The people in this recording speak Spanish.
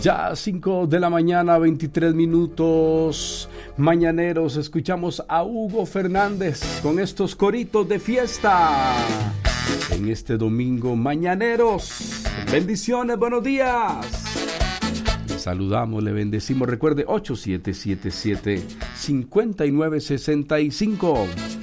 Ya 5 de la mañana, 23 minutos. Mañaneros, escuchamos a Hugo Fernández con estos coritos de fiesta. En este domingo, mañaneros. Bendiciones, buenos días. Le saludamos, le bendecimos. Recuerde, 8777-5965.